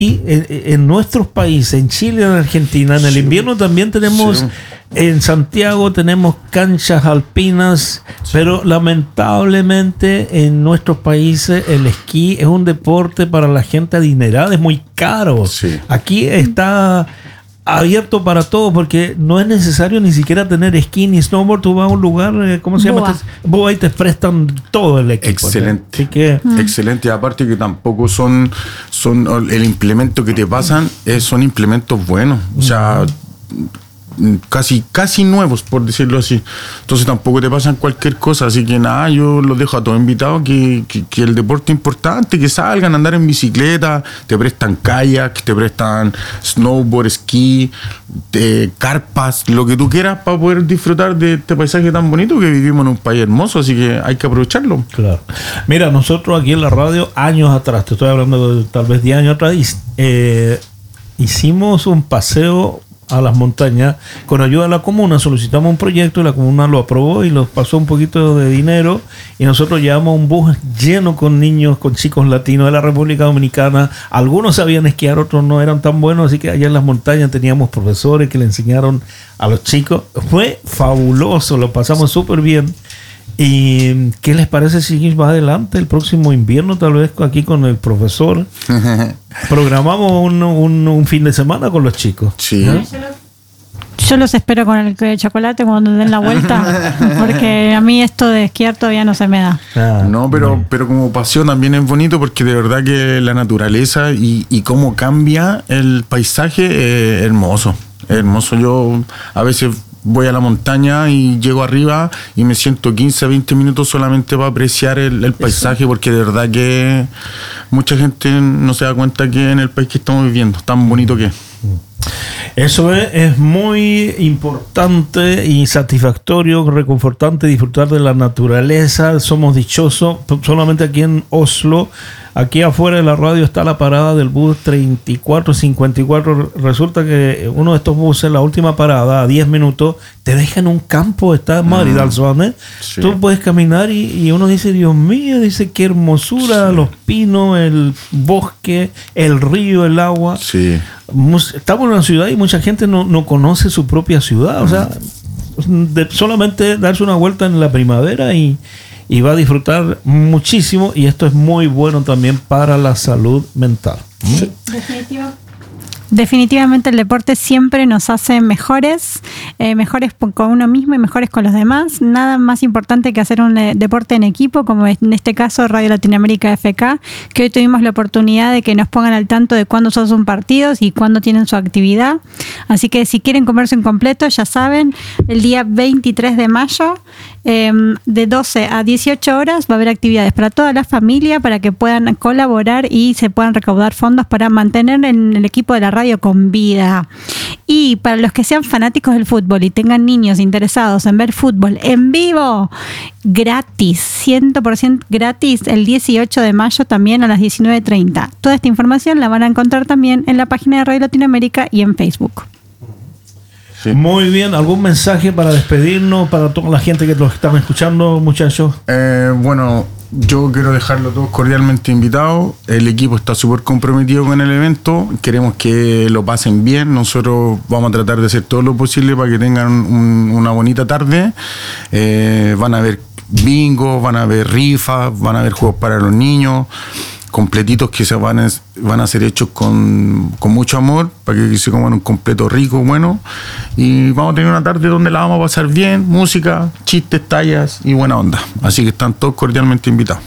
en nuestros países, en Chile, en Argentina, en el invierno también tenemos, en Santiago tenemos canchas alpinas, pero lamentablemente en nuestros países el esquí es un deporte para la gente adinerada, es muy caro. Aquí está abierto para todo porque no es necesario ni siquiera tener esquí ni snowboard. Tú vas a un lugar, ¿cómo se llama? Boa, y te prestan todo el equipo. Excelente. Así que, excelente. Aparte que tampoco son el implemento que te pasan, son implementos buenos. O sea, casi nuevos, por decirlo así. Entonces tampoco te pasan cualquier cosa. Así que nada, yo los dejo a todos invitados que el deporte es importante, que salgan a andar en bicicleta, te prestan kayak, te prestan snowboard, esquí, carpas, lo que tú quieras para poder disfrutar de este paisaje tan bonito que vivimos en un país hermoso, así que hay que aprovecharlo. Claro. Mira, nosotros aquí en la radio, años atrás, te estoy hablando de tal vez 10 años atrás, hicimos un paseo a las montañas con ayuda de la comuna. Solicitamos un proyecto y la comuna lo aprobó y nos pasó un poquito de dinero y nosotros llevamos un bus lleno con niños, con chicos latinos de la República Dominicana. Algunos sabían esquiar, otros no eran tan buenos, así que allá en las montañas teníamos profesores que le enseñaron a los chicos. Fue fabuloso, lo pasamos súper bien. ¿Y qué les parece si más adelante, el próximo invierno, tal vez aquí con el profesor, programamos un fin de semana con los chicos? Sí. ¿No? Yo los espero con el chocolate cuando den la vuelta, porque a mí esto de esquiar todavía no se me da. No, pero como paseo también es bonito porque de verdad que la naturaleza y cómo cambia el paisaje es hermoso. Es hermoso. Yo a veces voy a la montaña y llego arriba y me siento 15 a 20 minutos solamente para apreciar el paisaje, porque de verdad que mucha gente no se da cuenta que en el país que estamos viviendo, tan bonito que es. Eso es muy importante y satisfactorio, reconfortante disfrutar de la naturaleza. Somos dichosos. Solamente aquí en Oslo, aquí afuera de la radio está la parada del bus 3454. Resulta que uno de estos buses, la última parada, a 10 minutos, te deja en un campo. Está en Madrid, sí. Tú puedes caminar y uno dice, Dios mío, dice, qué hermosura, sí. Los pinos, el bosque, el río, el agua. Sí. Estamos en una ciudad y mucha gente no conoce su propia ciudad. O sea, solamente darse una vuelta en la primavera y va a disfrutar muchísimo, y esto es muy bueno también para la salud mental. Sí. Definitivamente el deporte siempre nos hace mejores con uno mismo y mejores con los demás. Nada más importante que hacer un deporte en equipo, como en este caso Radio Latinoamérica FK, que hoy tuvimos la oportunidad de que nos pongan al tanto de cuándo son partidos y cuándo tienen su actividad. Así que si quieren comerse en completo, ya saben, el día 23 de mayo, de 12 a 18 horas, va a haber actividades para toda la familia, para que puedan colaborar y se puedan recaudar fondos para mantener el equipo de la radio con vida. Y para los que sean fanáticos del fútbol y tengan niños interesados en ver fútbol en vivo, gratis, 100% gratis, el 18 de mayo también a las 19:30. Toda esta información la van a encontrar también en la página de Radio Latinoamérica y en Facebook. Sí. Muy bien, ¿algún mensaje para despedirnos, para toda la gente que los están escuchando, muchachos? Bueno, yo quiero dejarlo todos cordialmente invitados. El equipo está súper comprometido con el evento. Queremos que lo pasen bien. Nosotros vamos a tratar de hacer todo lo posible para que tengan una bonita tarde. Van a haber bingo, van a haber rifas, van a haber juegos para los niños, completitos que se van a ser hechos con mucho amor, para que se coman un completo rico, bueno, y vamos a tener una tarde donde la vamos a pasar bien, música, chistes, tallas y buena onda, así que están todos cordialmente invitados.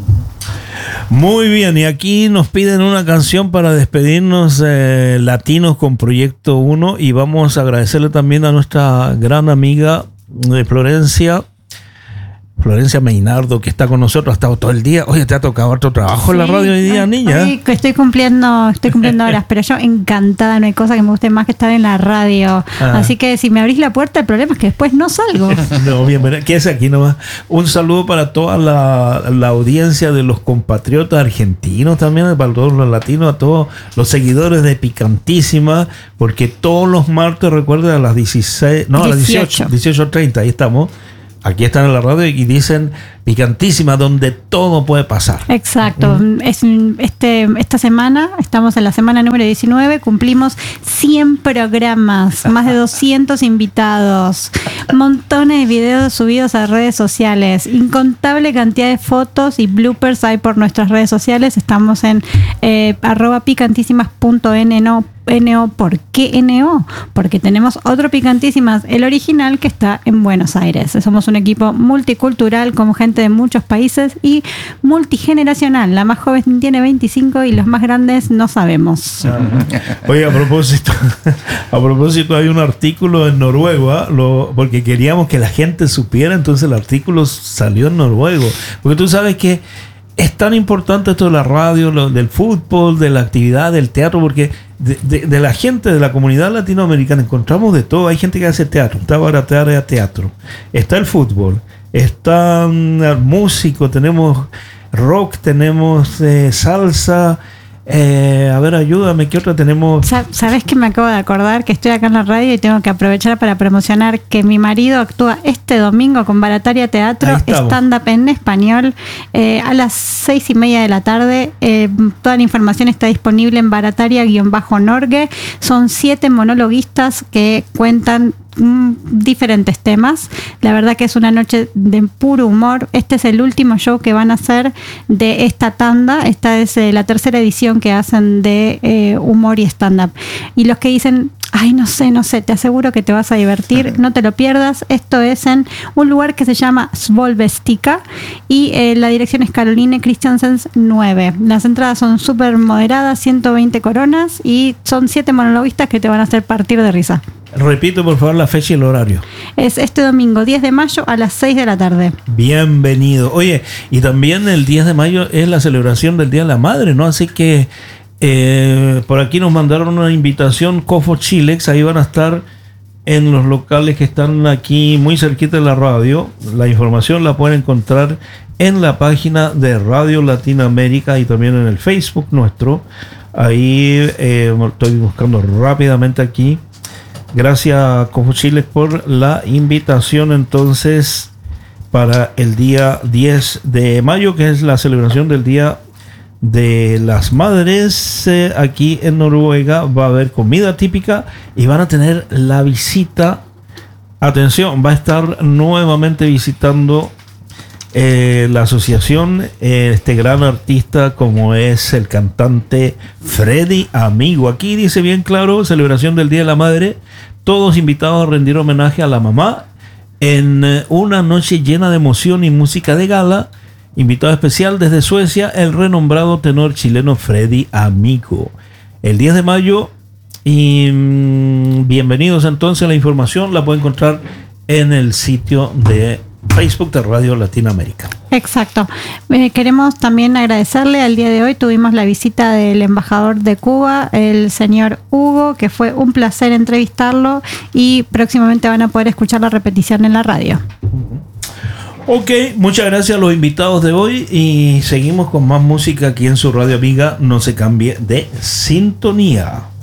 Muy bien, y aquí nos piden una canción para despedirnos, latinos con Proyecto 1, y vamos a agradecerle también a nuestra gran amiga de Florencia Meinardo, que está con nosotros, ha estado todo el día. Oye, ¿te ha tocado otro trabajo en la radio hoy día, niña? Hoy estoy cumpliendo horas, pero yo encantada, no hay cosa que me guste más que estar en la radio. Así que si me abrís la puerta, el problema es que después no salgo. No, bien, quédese aquí nomás. Un saludo para toda la audiencia de los compatriotas argentinos también, para todos los latinos, a todos los seguidores de Picantísima, porque todos los martes, recuerden, a las 18:30, ahí estamos. aquí están en la radio y dicen picantísima, donde todo puede pasar. Exacto. Esta semana, estamos en la semana número 19, cumplimos 100 programas, más de 200 invitados, montones de videos subidos a redes sociales, incontable cantidad de fotos y bloopers hay por nuestras redes sociales. Estamos en @picantísimas.no. ¿Por qué NO? Porque tenemos otro Picantísimas, el original, que está en Buenos Aires. Somos un equipo multicultural con gente de muchos países y multigeneracional. La más joven tiene 25 y los más grandes no sabemos. Oye, a propósito hay un artículo en noruego, porque queríamos que la gente supiera, entonces el artículo salió en noruego. Porque tú sabes que es tan importante esto de la radio, del fútbol, de la actividad, del teatro, porque de la gente de la comunidad latinoamericana encontramos de todo. Hay gente que hace teatro, está baratear teatro, está el fútbol, está músico, tenemos rock, tenemos salsa. A ver, ayúdame, ¿qué otra tenemos? ¿Sabes que me acabo de acordar? Que estoy acá en la radio y tengo que aprovechar para promocionar que mi marido actúa este domingo con Barataria Teatro, stand-up en español, a las 6:30 de la tarde. Toda la información está disponible en Barataria-Norge. Son 7 monologuistas que cuentan diferentes temas. La verdad que es una noche de puro humor. Este es el último show que van a hacer de esta tanda. Esta es la tercera edición que hacen de humor y stand-up. Y los que dicen, ay, no sé, te aseguro que te vas a divertir, no te lo pierdas. Esto es en un lugar que se llama Svolvestica y la dirección es Caroline Christiansen 9. Las entradas son súper moderadas, 120 coronas, y son 7 monologuistas que te van a hacer partir de risa. Repito, por favor, la fecha y el horario. Es este domingo, 10 de mayo, a las 6 de la tarde. Bienvenido. Oye, y también el 10 de mayo es la celebración del Día de la Madre, ¿no? Así que por aquí nos mandaron una invitación, Cofo Chilex, ahí van a estar en los locales que están aquí muy cerquita de la radio. La información la pueden encontrar en la página de Radio Latinoamérica y también en el Facebook nuestro. Ahí estoy buscando rápidamente aquí. Gracias, Cofo Chilex, por la invitación entonces para el día 10 de mayo, que es la celebración del Día de las Madres. Aquí en Noruega va a haber comida típica y van a tener la visita. Atención, va a estar nuevamente visitando la asociación este gran artista como es el cantante Freddy Amigo. Aquí dice bien claro, celebración del Día de la Madre, todos invitados a rendir homenaje a la mamá en una noche llena de emoción y música de gala. Invitado especial desde Suecia, el renombrado tenor chileno Freddy Amigo. El 10 de mayo. Y bienvenidos entonces. La información la pueden encontrar en el sitio de Facebook de Radio Latinoamérica. Exacto. Queremos también agradecerle. Al día de hoy tuvimos la visita del embajador de Cuba, el señor Hugo, que fue un placer entrevistarlo, y próximamente van a poder escuchar la repetición en la radio. Ok, muchas gracias a los invitados de hoy y seguimos con más música aquí en su radio amiga. No se cambie de sintonía.